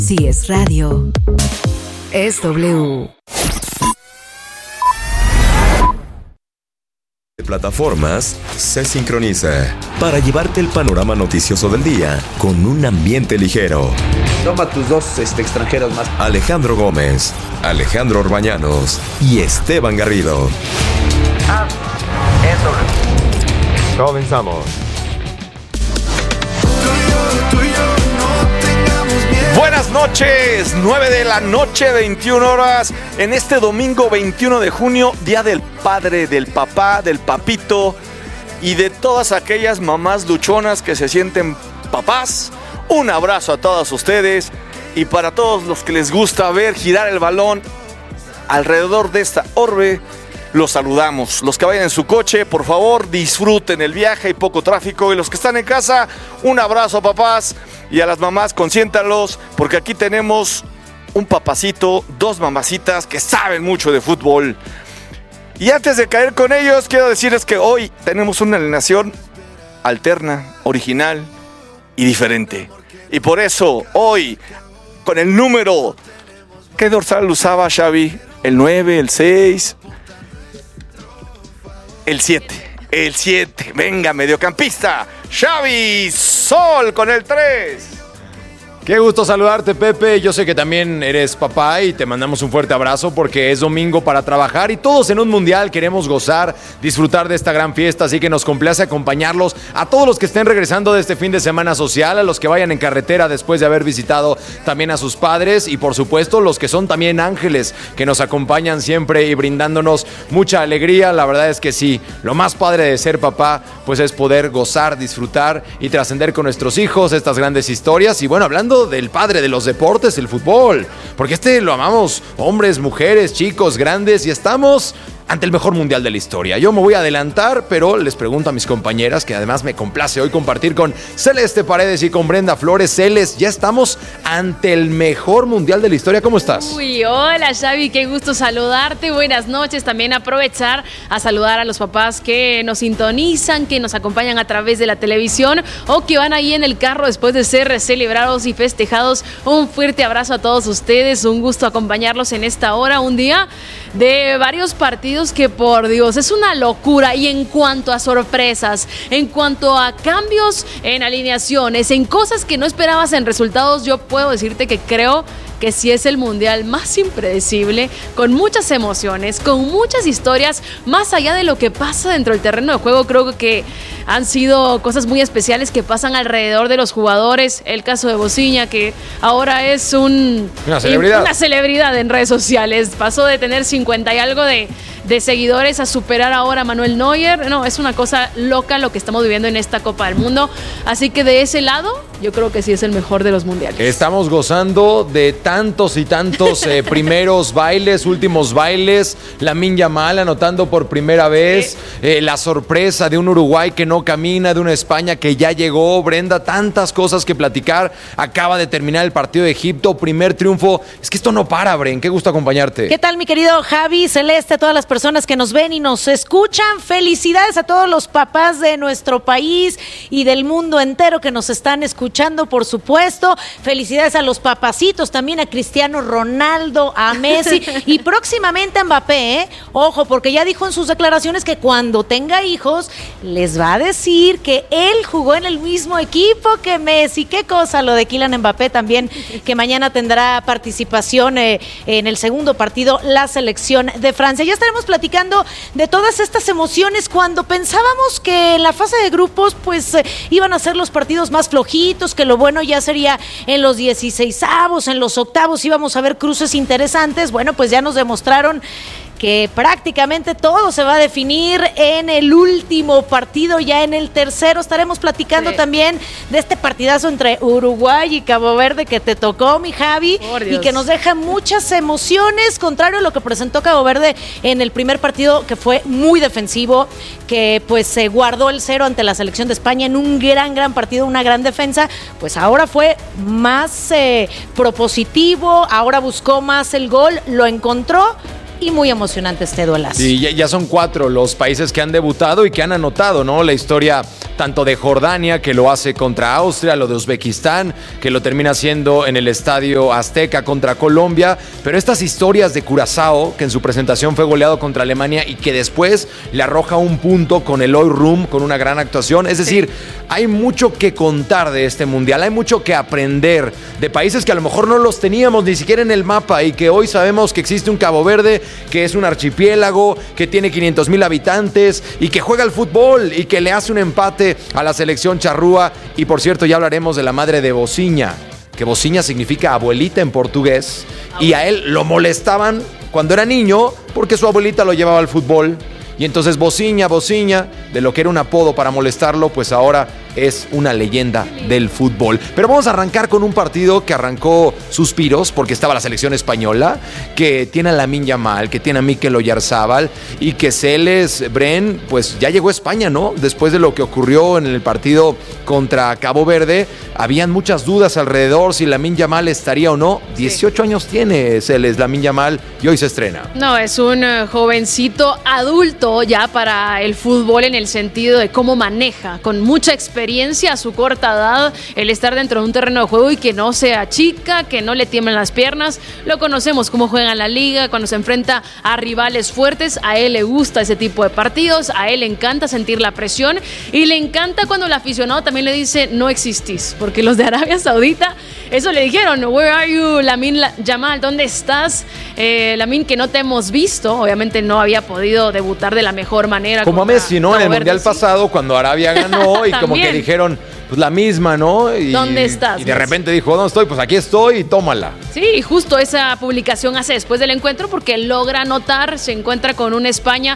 Si es radio, es W. De plataformas se sincroniza para llevarte el panorama noticioso del día con un ambiente ligero. Toma tus dos extranjeros más. Alejandro Gómez, Alejandro Orbañanos y Esteban Garrido. Comenzamos. Buenas noches, 9 de la noche, 21 horas, en este domingo 21 de junio, Día del Padre, del Papá, del Papito y de todas aquellas mamás luchonas que se sienten papás. Un abrazo a todos ustedes y para todos los que les gusta ver girar el balón alrededor de esta orbe, los saludamos. Los que vayan en su coche, por favor, disfruten el viaje, hay poco tráfico. Y los que están en casa, un abrazo, papás. Y a las mamás, consiéntalos, porque aquí tenemos un papacito, dos mamacitas que saben mucho de fútbol. Y antes de caer con ellos, quiero decirles que hoy tenemos una alineación alterna, original y diferente. Y por eso, hoy, con el número... ¿Qué dorsal usaba Xavi? ¿El 9, el 6? El 7. El 7. Venga, mediocampista. Xavi Sol con el 3. Qué gusto saludarte, Pepe. Yo sé que también eres papá y te mandamos un fuerte abrazo porque es domingo para trabajar y todos en un mundial queremos gozar, disfrutar de esta gran fiesta, así que nos complace acompañarlos a todos los que estén regresando de este fin de semana social, a los que vayan en carretera después de haber visitado también a sus padres y por supuesto los que son también ángeles que nos acompañan siempre y brindándonos mucha alegría. La verdad es que sí, lo más padre de ser papá pues es poder gozar, disfrutar y trascender con nuestros hijos estas grandes historias. Y bueno, hablando del padre de los deportes, el fútbol, porque lo amamos, hombres, mujeres, chicos, grandes, y estamos ante el mejor mundial de la historia. Yo me voy a adelantar, pero les pregunto a mis compañeras, que además me complace hoy compartir con Celeste Paredes y con Brenda Flores. Celes, ya estamos ante el mejor mundial de la historia. ¿Cómo estás? Uy, hola Xavi, qué gusto saludarte. Buenas noches. También aprovechar a saludar a los papás que nos sintonizan, que nos acompañan a través de la televisión o que van ahí en el carro después de ser celebrados y festejados. Un fuerte abrazo a todos ustedes. Un gusto acompañarlos en esta hora. Un día de varios partidos que, por Dios, es una locura. Y en cuanto a sorpresas, en cuanto a cambios en alineaciones, en cosas que no esperabas en resultados, yo puedo decirte que creo que sí es el mundial más impredecible, con muchas emociones, con muchas historias, más allá de lo que pasa dentro del terreno de juego. Creo que han sido cosas muy especiales que pasan alrededor de los jugadores. El caso de Bociña, que ahora es una celebridad en redes sociales. Pasó de tener 50 y algo de seguidores a superar ahora a Manuel Neuer. No, es una cosa loca lo que estamos viviendo en esta Copa del Mundo. Así que de ese lado, yo creo que sí es el mejor de los mundiales. Estamos gozando de tantos y tantos primeros bailes, últimos bailes. Lamine Yamal anotando por primera vez. La sorpresa de un Uruguay que no camina, de una España que ya llegó. Brenda, tantas cosas que platicar. Acaba de terminar el partido de Egipto, primer triunfo. Es que esto no para, Bren. Qué gusto acompañarte. ¿Qué tal, mi querido Javi, Celeste, todas las personas que nos ven y nos escuchan? Felicidades a todos los papás de nuestro país y del mundo entero que nos están escuchando, por supuesto. Felicidades a los papacitos, también a Cristiano Ronaldo, a Messi y próximamente a Mbappé, Ojo, porque ya dijo en sus declaraciones que cuando tenga hijos les va a decir que él jugó en el mismo equipo que Messi. Qué cosa lo de Kylian Mbappé también, que mañana tendrá participación en el segundo partido la selección de Francia. Ya estaremos platicando de todas estas emociones cuando pensábamos que en la fase de grupos pues iban a ser los partidos más flojitos, que lo bueno ya sería en los 16avos, en los octavos íbamos a ver cruces interesantes. Bueno, pues ya nos demostraron que prácticamente todo se va a definir en el último partido, ya en el tercero. Estaremos platicando también de este partidazo entre Uruguay y Cabo Verde que te tocó, mi Javi, y que nos deja muchas emociones, contrario a lo que presentó Cabo Verde en el primer partido, que fue muy defensivo, que pues se guardó el 0 ante la selección de España en un gran partido, una gran defensa. Pues ahora fue más propositivo, ahora buscó más el gol, lo encontró. y muy emocionante este duelazo. Sí, ya son 4 los países que han debutado y que han anotado, ¿no? La historia tanto de Jordania, que lo hace contra Austria, lo de Uzbekistán, que lo termina haciendo en el Estadio Azteca contra Colombia, pero estas historias de Curazao, que en su presentación fue goleado contra Alemania y que después le arroja un punto con el Rum con una gran actuación, es decir, hay mucho que contar de este mundial, hay mucho que aprender de países que a lo mejor no los teníamos ni siquiera en el mapa y que hoy sabemos que existe un Cabo Verde, que es un archipiélago, que tiene 500,000 habitantes y que juega al fútbol y que le hace un empate a la selección charrúa. Y por cierto, ya hablaremos de la madre de Bocinha, que Bocinha significa abuelita en portugués, y a él lo molestaban cuando era niño porque su abuelita lo llevaba al fútbol. Y entonces Bocinha, de lo que era un apodo para molestarlo, pues ahora es una leyenda del fútbol. Pero vamos a arrancar con un partido que arrancó suspiros porque estaba la selección española, que tiene a Lamine Yamal, que tiene a Mikel Oyarzabal y que Celes Bren, pues ya llegó a España, ¿no? Después de lo que ocurrió en el partido contra Cabo Verde, habían muchas dudas alrededor si Lamine Yamal estaría o no. 18 años tiene Celes Lamine Yamal y hoy se estrena. No, es un jovencito adulto ya para el fútbol en el sentido de cómo maneja, con mucha experiencia a su corta edad, el estar dentro de un terreno de juego y que no se achica, que no le tiemblen las piernas. Lo conocemos cómo juega en la liga, cuando se enfrenta a rivales fuertes, a él le gusta ese tipo de partidos, a él le encanta sentir la presión y le encanta cuando el aficionado también le dice no existís, porque los de Arabia Saudita eso le dijeron, where are you, Lamine Yamal, ¿dónde estás? Lamine, que no te hemos visto, obviamente no había podido debutar de la mejor manera. Como a Messi, ¿no? En el Mundial pasado, cuando Arabia ganó y como que dijeron, pues la misma, ¿no? Y, ¿dónde estás? Y de repente dijo, ¿dónde estoy? Pues aquí estoy y tómala. Sí, justo esa publicación hace después del encuentro porque logra anotar, se encuentra con una España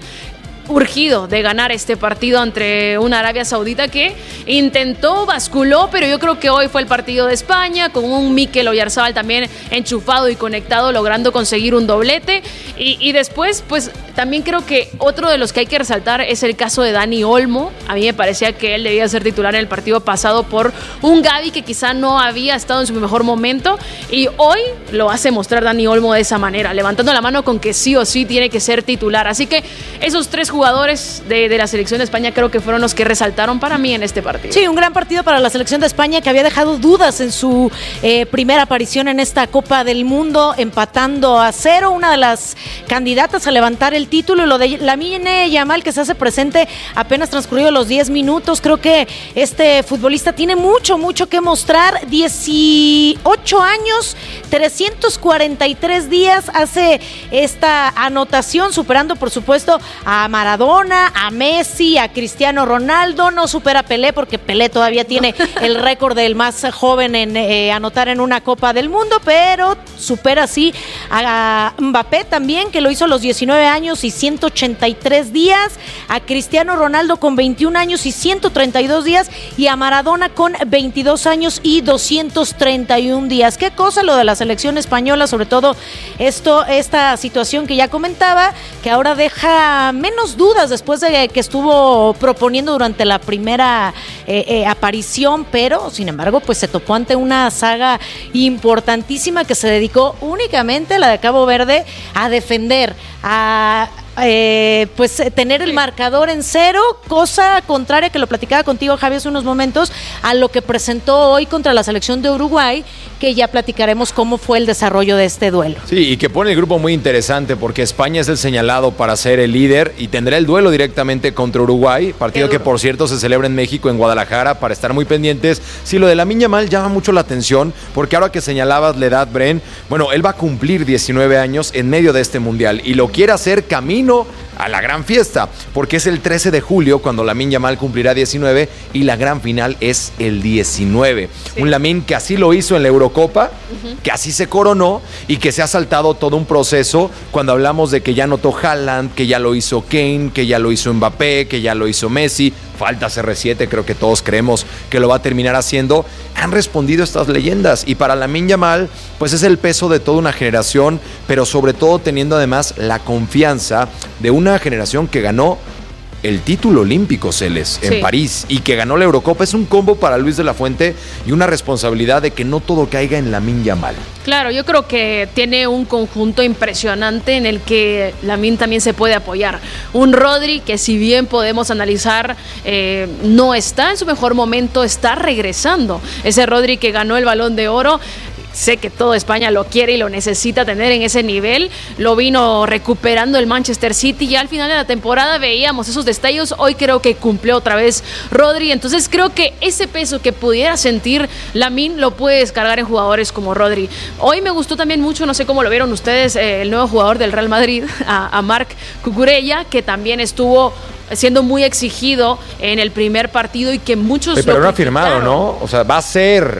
urgido de ganar este partido ante una Arabia Saudita que intentó, basculó, pero yo creo que hoy fue el partido de España, con un Mikel Oyarzabal también enchufado y conectado, logrando conseguir un doblete. Y después, pues también creo que otro de los que hay que resaltar es el caso de Dani Olmo. A mí me parecía que él debía ser titular en el partido pasado por un Gavi que quizá no había estado en su mejor momento, y hoy lo hace mostrar Dani Olmo de esa manera, levantando la mano con que sí o sí tiene que ser titular. Así que esos 3 jugadores de la selección de España creo que fueron los que resaltaron para mí en este partido. Sí, un gran partido para la selección de España, que había dejado dudas en su primera aparición en esta Copa del Mundo, empatando a 0, una de las candidatas a levantar el título. Lo de Lamine Yamal, que se hace presente apenas transcurrido los 10 minutos, creo que este futbolista tiene mucho que mostrar. 18 años, 343 días hace esta anotación, superando por supuesto a Maradona, a Messi, a Cristiano Ronaldo. No supera a Pelé porque Pelé todavía tiene el récord del más joven en anotar en una Copa del Mundo, pero supera sí a Mbappé también, que lo hizo a los 19 años y 183 días, a Cristiano Ronaldo con 21 años y 132 días y a Maradona con 22 años y 231 días. Qué cosa lo de la selección española, sobre todo esta situación que ya comentaba, que ahora deja menos dudas después de que estuvo proponiendo durante la primera aparición, pero sin embargo pues se topó ante una saga importantísima que se dedicó únicamente, la de Cabo Verde, a defender, a pues tener el marcador en 0, cosa contraria, que lo platicaba contigo, Javi, hace unos momentos, a lo que presentó hoy contra la selección de Uruguay, que ya platicaremos cómo fue el desarrollo de este duelo. Sí, y que pone el grupo muy interesante porque España es el señalado para ser el líder y tendrá el duelo directamente contra Uruguay, partido que por cierto se celebra en México, en Guadalajara, para estar muy pendientes. Sí, lo de Lamine Yamal llama mucho la atención porque ahora que señalabas la edad, Bren, bueno, él va a cumplir 19 años en medio de este mundial y lo quiere hacer camino a la gran fiesta, porque es el 13 de julio cuando Lamine Yamal cumplirá 19 y la gran final es el 19. Sí. Un Lamine que así lo hizo en la Eurocopa, que así se coronó y que se ha saltado todo un proceso cuando hablamos de que ya anotó Haaland, que ya lo hizo Kane, que ya lo hizo Mbappé, que ya lo hizo Messi. Falta CR7, creo que todos creemos que lo va a terminar haciendo. Han respondido estas leyendas y para Lamine Yamal pues es el peso de toda una generación, pero sobre todo teniendo además la confianza de una generación que ganó el título olímpico, Celes, en París, y que ganó la Eurocopa. Es un combo para Luis de la Fuente y una responsabilidad de que no todo caiga en Lamine Yamal. Claro, yo creo que tiene un conjunto impresionante en el que Lamine también se puede apoyar. Un Rodri que, si bien podemos analizar, no está en su mejor momento, está regresando. Ese Rodri que ganó el Balón de Oro. Sé que toda España lo quiere y lo necesita tener en ese nivel. Lo vino recuperando el Manchester City. Ya al final de la temporada veíamos esos destellos. Hoy creo que cumplió otra vez Rodri. Entonces creo que ese peso que pudiera sentir Lamine lo puede descargar en jugadores como Rodri. Hoy me gustó también mucho, no sé cómo lo vieron ustedes, el nuevo jugador del Real Madrid, a Marc Cucurella, que también estuvo siendo muy exigido en el primer partido y que muchos pero no ha firmado, ¿no? O sea, va a ser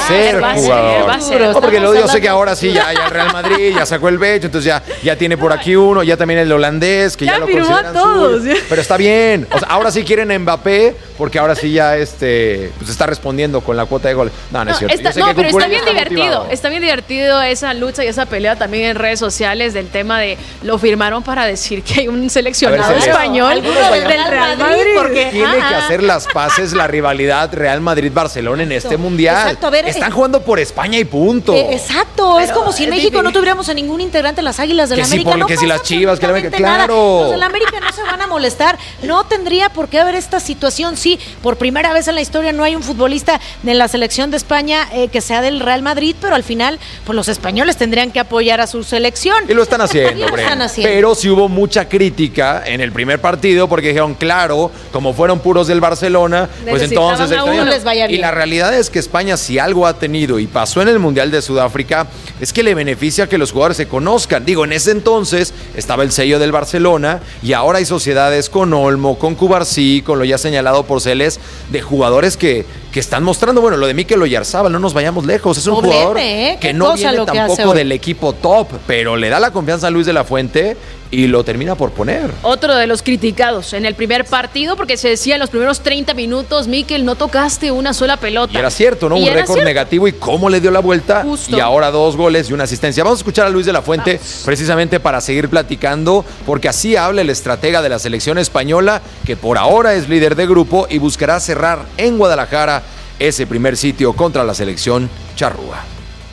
jugador. Va a ser. No, porque yo sé que ahora sí, ya el Real Madrid ya sacó el becho, entonces ya tiene por aquí uno, ya también el holandés, que ya lo firmó a todos. Pero está bien. O sea, ahora sí quieren a Mbappé, porque ahora sí ya pues está respondiendo con la cuota de goles. No es cierto. Pero está bien divertido. Está bien divertido esa lucha y esa pelea también en redes sociales del tema de lo firmaron para decir que hay un seleccionado español del Real Madrid, porque tiene que hacer las paces la rivalidad Real Madrid-Barcelona en este mundial. Exacto, a ver, están jugando por España y punto. Exacto, es como si en México no tuviéramos a ningún integrante de las Águilas del América. Que si las Chivas, que la América, claro. Los del América no se van a molestar. No tendría por qué haber esta situación. Sí, por primera vez en la historia no hay un futbolista de la selección de España que sea del Real Madrid, pero al final, pues los españoles tendrían que apoyar a su selección. Y lo están haciendo, Pero sí hubo mucha crítica en el primer partido porque dijeron, claro, como fueron puros del Barcelona, pues entonces les vaya bien. Y la realidad es que España, si algo ha tenido y pasó en el Mundial de Sudáfrica, es que le beneficia que los jugadores se conozcan. Digo, en ese entonces estaba el sello del Barcelona y ahora hay sociedades con Olmo, con Cubarsí, con lo ya señalado por Celes, de jugadores que están mostrando, bueno, lo de Mikel Oyarzabal, no nos vayamos lejos, es un jugador que no viene tampoco del equipo top, pero le da la confianza a Luis de la Fuente y lo termina por poner. Otro de los criticados en el primer partido, porque se decía en los primeros 30 minutos, Mikel, no tocaste una sola pelota. Y era cierto, ¿no? Un récord negativo y cómo le dio la vuelta. Justo. Y ahora 2 goles y una asistencia. Vamos a escuchar a Luis de la Fuente precisamente para seguir platicando, porque así habla el estratega de la selección española, que por ahora es líder de grupo y buscará cerrar en Guadalajara ese primer sitio contra la selección charrúa.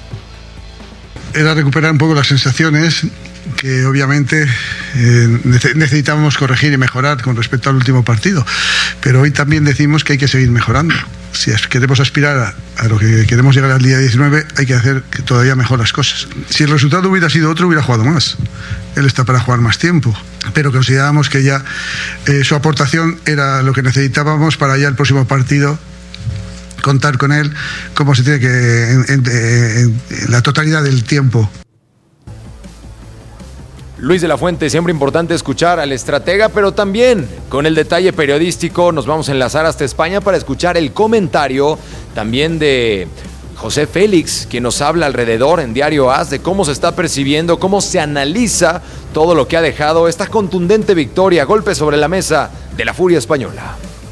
Era recuperar un poco las sensaciones que obviamente necesitábamos corregir y mejorar con respecto al último partido, pero hoy también decimos que hay que seguir mejorando. Si queremos aspirar a lo que queremos llegar al día 19, hay que hacer todavía mejor las cosas. Si el resultado hubiera sido otro, hubiera jugado más. Él está para jugar más tiempo, pero considerábamos que ya su aportación era lo que necesitábamos para ya el próximo partido contar con él como se tiene que en la totalidad del tiempo. Luis de la Fuente, siempre importante escuchar al estratega, pero también con el detalle periodístico nos vamos a enlazar hasta España para escuchar el comentario también de José Félix, quien nos habla alrededor en Diario AS de cómo se está percibiendo, cómo se analiza todo lo que ha dejado esta contundente victoria, golpe sobre la mesa de la Furia española.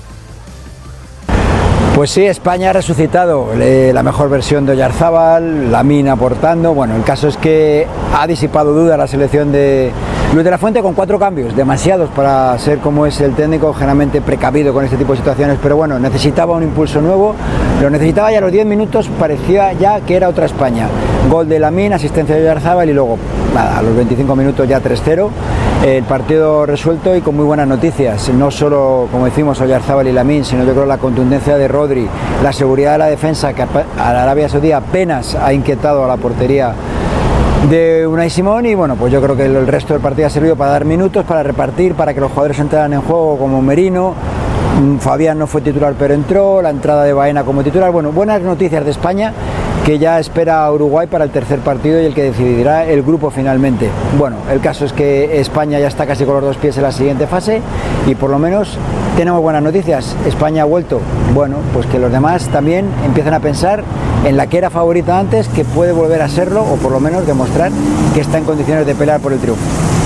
Pues sí, España ha resucitado la mejor versión de Oyarzabal, Lamine aportando. Bueno, el caso es que ha disipado duda la selección de Luis de la Fuente con 4 cambios, demasiados para ser como es el técnico, generalmente precavido con este tipo de situaciones, pero bueno, necesitaba un impulso nuevo, lo necesitaba ya a los 10 minutos, parecía ya que era otra España. Gol de Lamine, asistencia de Oyarzabal y luego, nada, a los 25 minutos ya 3-0. El partido resuelto y con muy buenas noticias, no solo, como decimos, Oyarzabal y Lamine, sino yo creo la contundencia de Rodri, la seguridad de la defensa, que a la Arabia Saudí apenas ha inquietado a la portería de Unai Simón, y bueno, pues yo creo que el resto del partido ha servido para dar minutos, para repartir, para que los jugadores entraran en juego, como Merino. Fabián no fue titular pero entró, la entrada de Baena como titular. Bueno, buenas noticias de España, que ya espera a Uruguay para el tercer partido y el que decidirá el grupo finalmente. Bueno, el caso es que España ya está casi con los 2 pies en la siguiente fase y por lo menos tenemos buenas noticias. España ha vuelto. Bueno, pues que los demás también empiecen a pensar en la que era favorita antes, que puede volver a serlo o por lo menos demostrar que está en condiciones de pelear por el triunfo.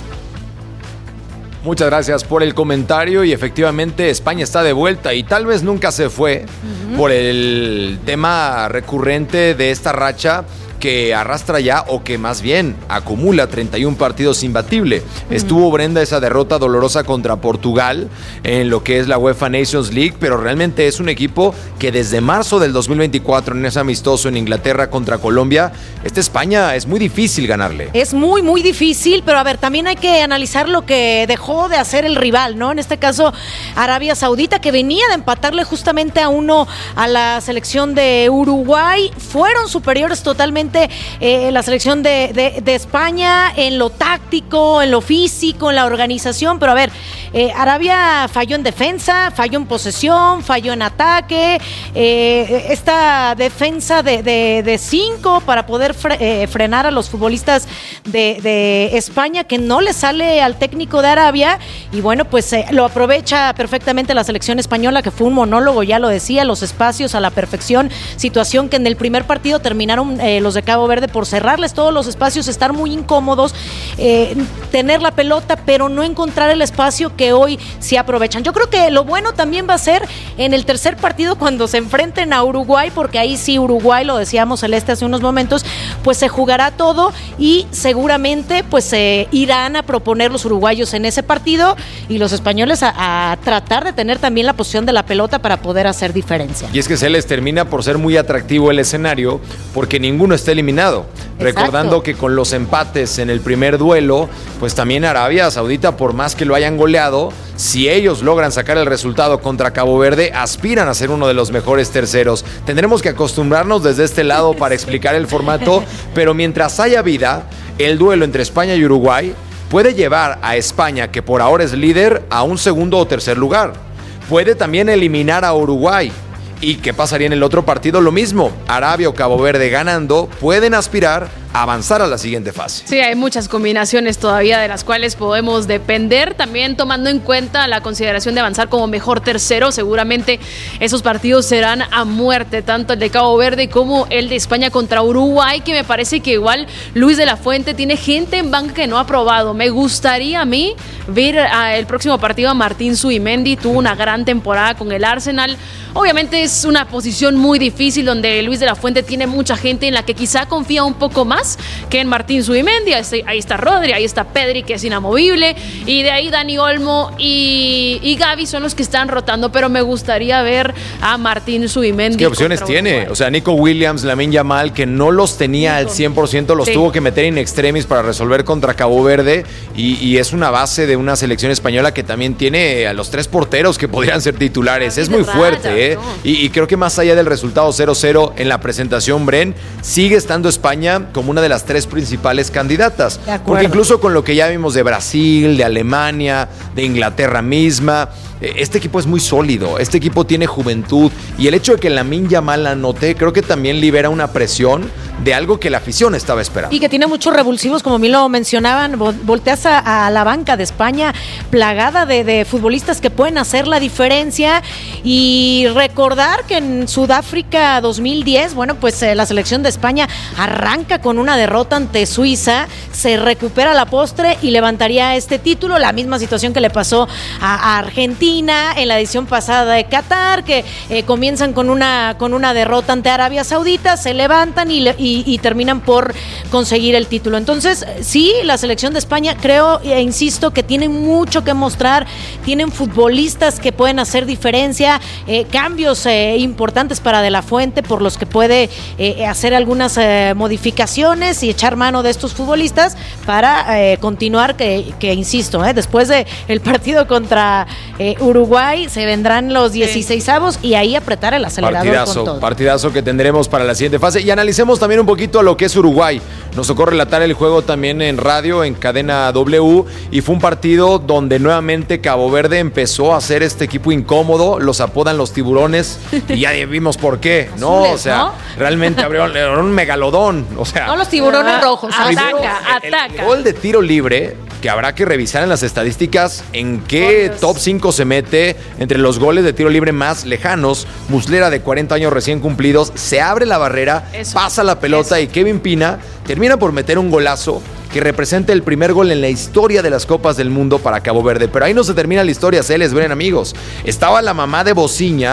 Muchas gracias por el comentario y efectivamente España está de vuelta y tal vez nunca se fue por el tema recurrente de esta racha que arrastra ya, o que más bien acumula 31 partidos imbatible. Estuvo, Brenda, esa derrota dolorosa contra Portugal en lo que es la UEFA Nations League, pero realmente es un equipo que desde marzo del 2024, en ese amistoso en Inglaterra contra Colombia, España es muy difícil ganarle. Es muy, muy difícil, pero a ver, también hay que analizar lo que dejó de hacer el rival, ¿no? En este caso, Arabia Saudita, que venía de empatarle justamente a 1 a la selección de Uruguay. Fueron superiores totalmente la selección de España en lo táctico, en lo físico, en la organización, pero a ver, Arabia falló en defensa, falló en posesión, falló en ataque, esta defensa de 5 para poder frenar a los futbolistas de España, que no le sale al técnico de Arabia, y bueno, pues lo aprovecha perfectamente la selección española, que fue un monólogo, ya lo decía, los espacios a la perfección, situación que en el primer partido terminaron los de Cabo Verde por cerrarles todos los espacios, estar muy incómodos, tener la pelota, pero no encontrar el espacio que hoy sí aprovechan. Yo creo que lo bueno también va a ser en el tercer partido cuando se enfrenten a Uruguay, porque ahí sí Uruguay, lo decíamos Celeste hace unos momentos, pues se jugará todo y seguramente pues irán a proponer los uruguayos en ese partido y los españoles a tratar de tener también la posición de la pelota para poder hacer diferencia. Y es que se les termina por ser muy atractivo el escenario porque ninguno está eliminado. Exacto. Recordando que con los empates en el primer duelo, pues también Arabia Saudita, por más que lo hayan goleado, si ellos logran sacar el resultado contra Cabo Verde, aspiran a ser uno de los mejores terceros. Tendremos que acostumbrarnos desde este lado para explicar el formato, pero mientras haya vida, el duelo entre España y Uruguay puede llevar a España, que por ahora es líder, a un segundo o tercer lugar. Puede también eliminar a Uruguay. ¿Y qué pasaría en el otro partido? Lo mismo. Arabia o Cabo Verde ganando pueden aspirar a avanzar a la siguiente fase. Sí, hay muchas combinaciones todavía de las cuales podemos depender, también tomando en cuenta la consideración de avanzar como mejor tercero. Seguramente esos partidos serán a muerte, tanto el de Cabo Verde como el de España contra Uruguay, que me parece que igual Luis de la Fuente tiene gente en banca que no ha probado. Me gustaría a mí ver el próximo partido a Martín Zubimendi. Tuvo una gran temporada con el Arsenal. Obviamente es una posición muy difícil donde Luis de la Fuente tiene mucha gente en la que quizá confía un poco más que en Martín Zubimendi. Ahí está Rodri, ahí está Pedri, que es inamovible, y de ahí Dani Olmo y Gavi son los que están rotando, pero me gustaría ver a Martín Zubimendi. ¿Qué opciones tiene? Uruguay. O sea, Nico Williams, Lamine Yamal, que no los tenía al 100%, los tuvo que meter in extremis para resolver contra Cabo Verde, y es una base de una selección española que también tiene a los 3 porteros que podrían ser titulares. Es muy fuerte, ¿eh? Y creo que más allá del resultado 0-0 en la presentación, Bren, sigue estando España como una de las 3 principales candidatas. Porque incluso con lo que ya vimos de Brasil, de Alemania, de Inglaterra misma, este equipo es muy sólido, este equipo tiene juventud, y el hecho de que Lamine Yamal anote, creo que también libera una presión de algo que la afición estaba esperando. Y que tiene muchos revulsivos, como bien lo mencionaban. Volteas a la banca de España plagada de futbolistas que pueden hacer la diferencia, y recordar que en Sudáfrica 2010, bueno, pues la selección de España arranca con una derrota ante Suiza, se recupera la postre y levantaría este título. La misma situación que le pasó a Argentina en la edición pasada de Qatar, que comienzan con una derrota ante Arabia Saudita, se levantan y terminan por conseguir el título. Entonces, sí, la selección de España, creo e insisto que tienen mucho que mostrar, tienen futbolistas que pueden hacer diferencia, cambios importantes para De la Fuente, por los que puede hacer algunas modificaciones y echar mano de estos futbolistas para continuar, que insisto, después del partido contra Uruguay se vendrán los 16avos y ahí apretar el acelerador con todo. Partidazo que tendremos para la siguiente fase. Y analicemos también un poquito a lo que es Uruguay. Nos tocó relatar el juego también en radio, en cadena W, y fue un partido donde nuevamente Cabo Verde empezó a ser este equipo incómodo. Los apodan los tiburones y ya vimos por qué, ¿no? Azules, o sea, ¿no? Realmente abrieron un megalodón. O sea, No los tiburones rojos. Ataca. El gol de tiro libre, que habrá que revisar en las estadísticas en qué top 5 se mete entre los goles de tiro libre más lejanos. Muslera, de 40 años recién cumplidos, se abre la barrera, pasa la pelota y Kevin Pina termina por meter un golazo que representa el primer gol en la historia de las Copas del Mundo para Cabo Verde. Pero ahí no se termina la historia, se les ven, amigos. Estaba la mamá de Bociña,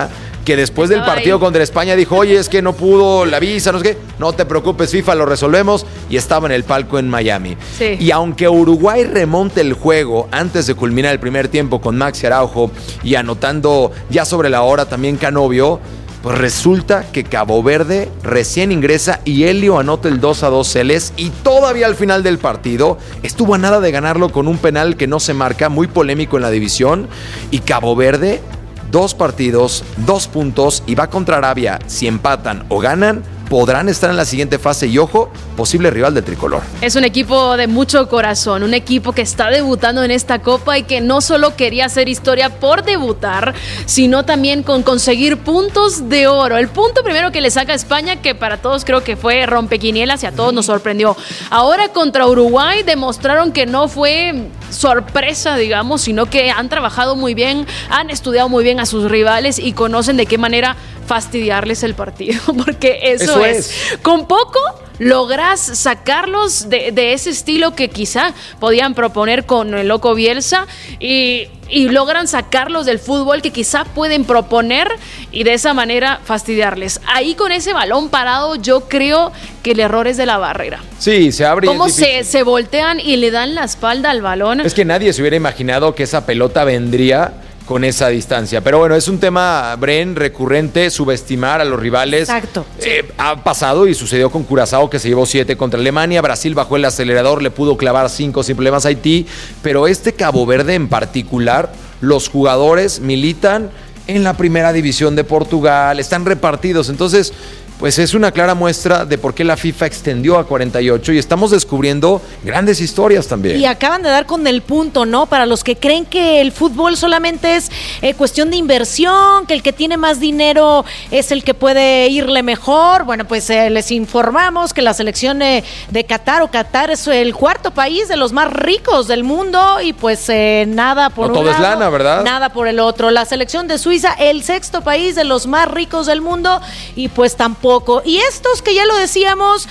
que después del partido contra España dijo, oye, es que no pudo la visa, no sé qué. No te preocupes, FIFA, lo resolvemos. Y estaba en el palco en Miami. Sí. Y aunque Uruguay remonte el juego antes de culminar el primer tiempo con Maxi Araujo y anotando ya sobre la hora también Canovio, pues resulta que Cabo Verde recién ingresa y Helio anota el 2-2 Celes y todavía al final del partido estuvo a nada de ganarlo con un penal que no se marca, muy polémico en la división, y Cabo Verde 2 partidos, 2 puntos y va contra Arabia. Si empatan o ganan, podrán estar en la siguiente fase y, ojo, posible rival del tricolor. Es un equipo de mucho corazón, un equipo que está debutando en esta Copa y que no solo quería hacer historia por debutar, sino también con conseguir puntos de oro. El punto primero que le saca a España, que para todos creo que fue rompequinielas y a todos nos sorprendió. Ahora contra Uruguay demostraron que no fue sorpresa, digamos, sino que han trabajado muy bien, han estudiado muy bien a sus rivales y conocen de qué manera fastidiarles el partido, porque eso es. Con poco logras sacarlos de ese estilo que quizá podían proponer con el Loco Bielsa y logran sacarlos del fútbol que quizá pueden proponer y de esa manera fastidiarles. Ahí con ese balón parado yo creo que el error es de la barrera. Sí, se abre. ¿Cómo se voltean y le dan la espalda al balón? Es que nadie se hubiera imaginado que esa pelota vendría con esa distancia. Pero bueno, es un tema, Bren, recurrente, subestimar a los rivales. Exacto. Ha pasado y sucedió con Curazao, que se llevó 7 contra Alemania. Brasil bajó el acelerador, le pudo clavar 5 sin problemas a Haití. Pero este Cabo Verde en particular, los jugadores militan en la primera división de Portugal, están repartidos. Entonces, pues es una clara muestra de por qué la FIFA extendió a 48 y estamos descubriendo grandes historias también. Y acaban de dar con el punto, ¿no? Para los que creen que el fútbol solamente es cuestión de inversión, que el que tiene más dinero es el que puede irle mejor. Bueno, pues les informamos que la selección de Qatar, o Qatar es el 4º país de los más ricos del mundo y pues nada por no un todo lado, es lana, ¿verdad? Nada por el otro. La selección de Suiza, el 6º país de los más ricos del mundo y pues tampoco. Y estos que ya lo decíamos,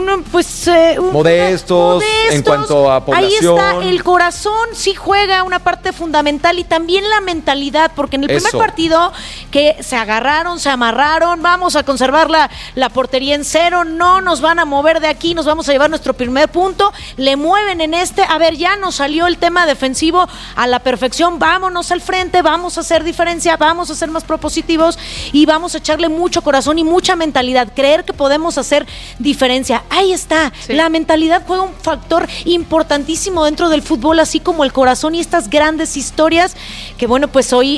modestos en cuanto a población. Ahí está, el corazón sí juega una parte fundamental y también la mentalidad, porque en el primer partido que se agarraron, se amarraron, vamos a conservar la portería en 0, no nos van a mover de aquí, nos vamos a llevar nuestro primer punto, le mueven en a ver, ya nos salió el tema defensivo a la perfección, vámonos al frente, vamos a hacer diferencia, vamos a ser más propositivos y vamos a echarle mucho corazón y mucha mentalidad, creer que podemos hacer diferencia. Ahí está, la mentalidad juega un factor importantísimo dentro del fútbol, así como el corazón y estas grandes historias que bueno, pues hoy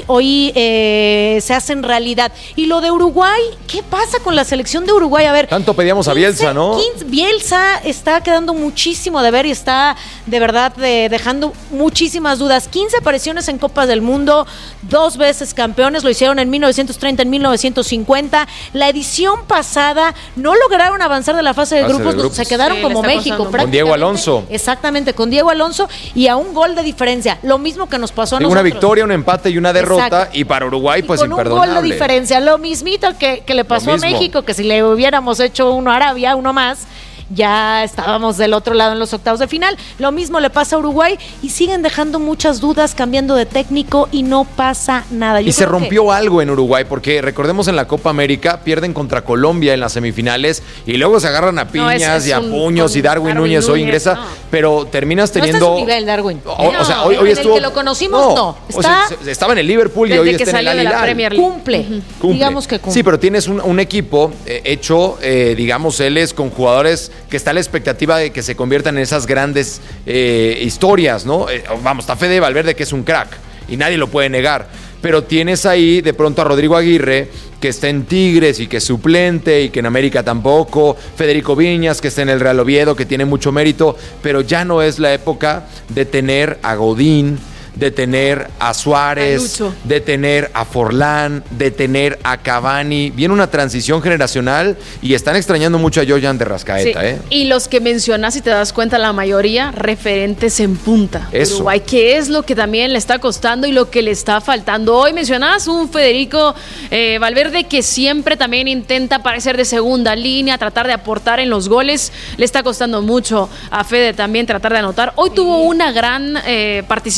se hacen realidad. Y lo de Uruguay, ¿qué pasa con la selección de Uruguay? A ver, tanto pedíamos a Bielsa, ¿no? Bielsa está quedando muchísimo de ver y está de verdad dejando muchísimas dudas. 15 apariciones en Copas del Mundo, 2 veces campeones, lo hicieron en 1930, en 1950. La edición pasada no lograron avanzar de la fase de grupos, se quedaron como México. Con Diego Alonso. Exactamente, con Diego Alonso y a un gol de diferencia. Lo mismo que nos pasó a nosotros. Una victoria, un empate y una derrota. Exacto. Y para Uruguay, pues con imperdonable. Un gol de diferencia. Lo mismito que le pasó a México, que si le hubiéramos hecho uno a Arabia, uno más, ya estábamos del otro lado en los octavos de final. Lo mismo le pasa a Uruguay y siguen dejando muchas dudas, cambiando de técnico y no pasa nada. Y se rompió algo en Uruguay, porque recordemos en la Copa América pierden contra Colombia en las semifinales y luego se agarran a piñas y a puños y Darwin Núñez hoy ingresa, pero terminas teniendo... No está a su nivel, Darwin. O sea, hoy estuvo... El que lo conocimos, no. Estaba en el Liverpool y hoy está en el Al Hilal. Cumple. Digamos que cumple. Sí, pero tienes un equipo hecho, digamos, él es con jugadores que está la expectativa de que se conviertan en esas grandes historias, ¿no? Vamos, está Fede Valverde, que es un crack, y nadie lo puede negar, pero tienes ahí de pronto a Rodrigo Aguirre, que está en Tigres y que es suplente, y que en América tampoco, Federico Viñas, que está en el Real Oviedo, que tiene mucho mérito, pero ya no es la época de tener a Godín, de tener a Suárez, de tener a Forlán, de tener a Cavani. Viene una transición generacional y están extrañando mucho a Yoyan de Rascaeta. Sí. Y los que mencionas, si te das cuenta, la mayoría referentes en punta. Eso. Uruguay, que es lo que también le está costando y lo que le está faltando. Hoy mencionabas un Federico Valverde que siempre también intenta parecer de segunda línea, tratar de aportar en los goles. Le está costando mucho a Fede también tratar de anotar. Hoy tuvo una gran participación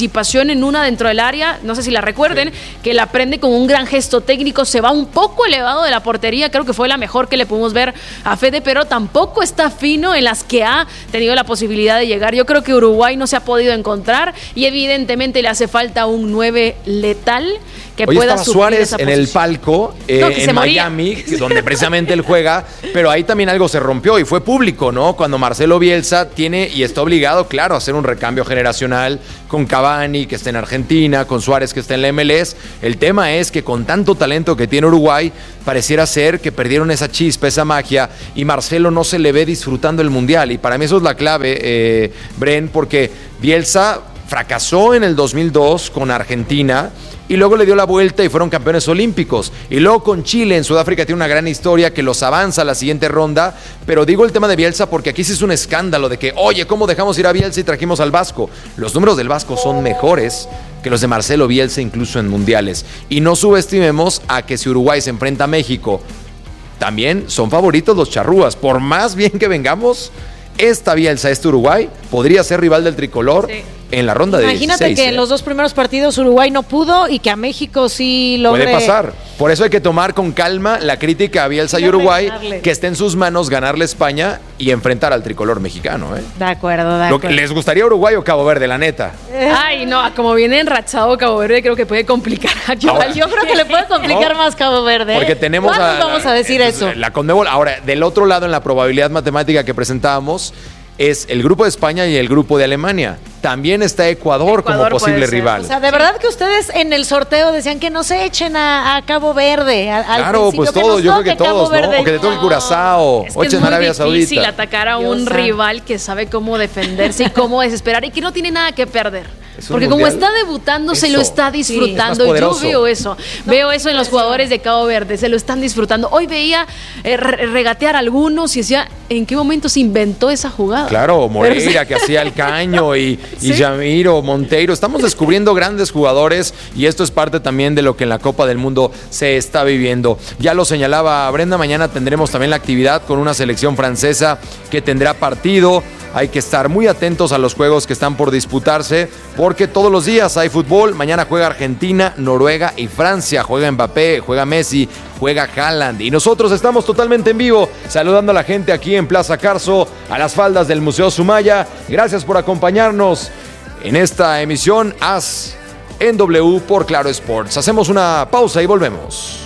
ocasión en una dentro del área, no sé si la recuerden, que la prende con un gran gesto técnico, se va un poco elevado de la portería, creo que fue la mejor que le pudimos ver a Fede, pero tampoco está fino en las que ha tenido la posibilidad de llegar. Yo creo que Uruguay no se ha podido encontrar y evidentemente le hace falta un 9 letal que pueda estaba suplir Suárez esa en posición. el palco en Miami, donde precisamente él juega, pero ahí también algo se rompió y fue público, ¿no? Cuando Marcelo Bielsa tiene y está obligado, claro, a hacer un recambio generacional con Cavani, que está en Argentina, con Suárez, que está en la MLS. El tema es que con tanto talento que tiene Uruguay, pareciera ser que perdieron esa chispa, esa magia, y Marcelo no se le ve disfrutando el Mundial. Y para mí eso es la clave, Bren, porque Bielsa fracasó en el 2002 con Argentina y luego le dio la vuelta y fueron campeones olímpicos. Y luego con Chile en Sudáfrica tiene una gran historia que los avanza a la siguiente ronda. Pero digo el tema de Bielsa porque aquí sí es un escándalo de que, oye, ¿cómo dejamos ir a Bielsa y trajimos al Vasco? Los números del Vasco son mejores que los de Marcelo Bielsa incluso en mundiales. Y no subestimemos a que si Uruguay se enfrenta a México, también son favoritos los charrúas. Por más bien que vengamos, esta Bielsa, este Uruguay, podría ser rival del tricolor. Sí. En la ronda de 16. Imagínate que en los dos primeros partidos Uruguay no pudo y que a México sí logre. Puede pasar. Por eso hay que tomar con calma la crítica a Bielsa y Uruguay, que esté en sus manos ganarle a España y enfrentar al tricolor mexicano. De acuerdo, de acuerdo. ¿Les gustaría Uruguay o Cabo Verde, la neta? Ay, no, como viene enrachado Cabo Verde, creo que puede complicar. Yo creo que le puede complicar más Cabo Verde. Porque tenemos vamos a decir eso? La Conmebol. Ahora, del otro lado, en la probabilidad matemática que presentábamos, es el grupo de España y el grupo de Alemania. También está Ecuador como posible rival. O sea, de verdad que ustedes en el sorteo decían que no se echen a Cabo Verde. Claro, pues todos, yo creo que todos, ¿no? O que le toque Curazao, o echen Arabia Saudita. Es difícil atacar a un rival que sabe cómo defenderse y cómo desesperar y que no tiene nada que perder. Porque como está debutando, se lo está disfrutando. Sí, yo veo eso. Veo eso en los jugadores de Cabo Verde. Se lo están disfrutando. Hoy veía regatear a algunos y decía, ¿en qué momento se inventó esa jugada? Claro, Moreira que hacía el caño y Yamiro, Monteiro. Estamos descubriendo grandes jugadores y esto es parte también de lo que en la Copa del Mundo se está viviendo. Ya lo señalaba Brenda, mañana tendremos también la actividad con una selección francesa que tendrá partido. Hay que estar muy atentos a los juegos que están por disputarse porque todos los días hay fútbol. Mañana juega Argentina, Noruega y Francia. Juega Mbappé, juega Messi, juega Haaland. Y nosotros estamos totalmente en vivo saludando a la gente aquí en Plaza Carso, a las faldas del Museo Sumaya. Gracias por acompañarnos en esta emisión As en W por Claro Sports. Hacemos una pausa y volvemos.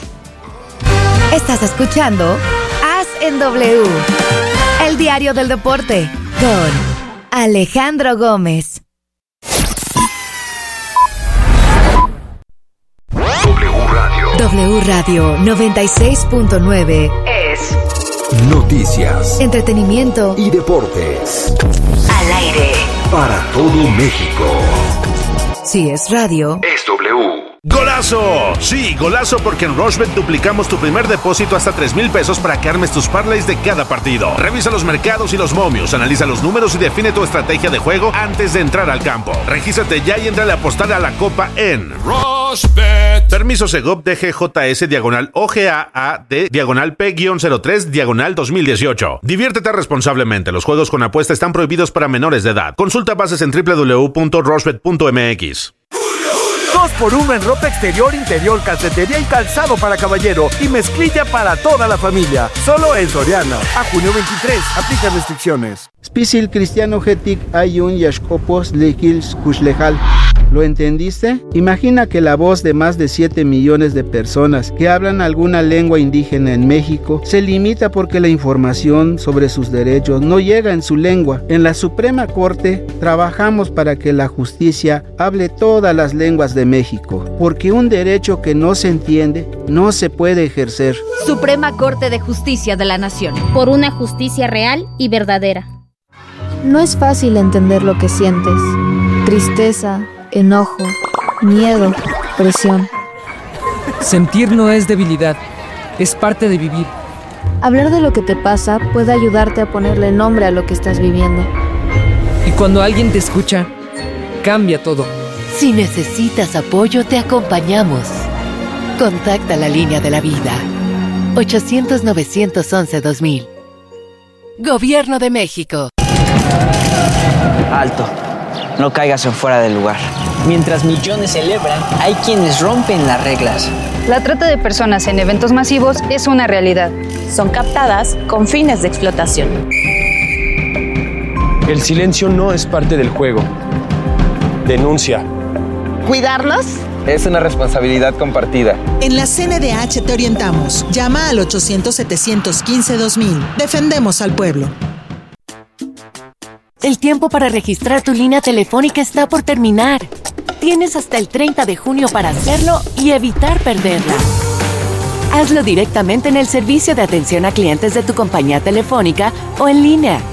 Estás escuchando As en W, el diario del deporte, con Alejandro Gómez. W Radio 96.9 es noticias, entretenimiento y deportes. Al aire para todo México. Si es radio, es W. ¡Golazo! Sí, golazo, porque en Rushbet duplicamos tu primer depósito hasta 3,000 pesos para que armes tus parlays de cada partido. Revisa los mercados y los momios, analiza los números y define tu estrategia de juego antes de entrar al campo. Regístrate ya y entra a apostar a la copa en Rushbet. Permiso Segov DGJS /OGAAD /P-03 /2018. Diviértete responsablemente. Los juegos con apuesta están prohibidos para menores de edad. Consulta bases en www.rushbet.mx. 2x1 en ropa exterior, interior, calcetería y calzado para caballero y mezclilla para toda la familia. Solo en Soriana. A junio 23. Aplica restricciones. Spisil Cristiano Getic Ayun Yashkopos Lekils Kushlejal. ¿Lo entendiste? Imagina que la voz de más de 7 millones de personas que hablan alguna lengua indígena en México se limita porque la información sobre sus derechos no llega en su lengua. En la Suprema Corte trabajamos para que la justicia hable todas las lenguas de México, porque un derecho que no se entiende no se puede ejercer. Suprema Corte de Justicia de la Nación. Por una justicia real y verdadera. No es fácil entender lo que sientes. Tristeza, enojo, miedo, presión. Sentir no es debilidad, es parte de vivir. Hablar de lo que te pasa puede ayudarte a ponerle nombre a lo que estás viviendo. Y cuando alguien te escucha, cambia todo. Si necesitas apoyo, te acompañamos. Contacta la línea de la vida. 800-911-2000. Gobierno de México. Alto. no caigas en fuera del lugar. Mientras millones celebran, hay quienes rompen las reglas. La trata de personas en eventos masivos es una realidad. Son captadas con fines de explotación. El silencio no es parte del juego. Denuncia. ¿Cuidarlos? Es una responsabilidad compartida. En la CNDH te orientamos. Llama al 800-715-2000. Defendemos al pueblo. El tiempo para registrar tu línea telefónica está por terminar. Tienes hasta el 30 de junio para hacerlo y evitar perderla. Hazlo directamente en el servicio de atención a clientes de tu compañía telefónica o en línea.